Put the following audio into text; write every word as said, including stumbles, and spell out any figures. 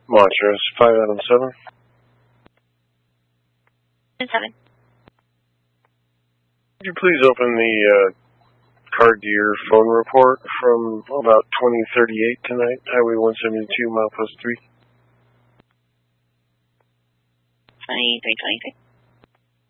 Montrose, five Adam seven. seven. Could you please open the uh, Car Deer phone report from about twenty thirty-eight tonight, Highway one seventy-two, Milepost three? twenty-three twenty-three.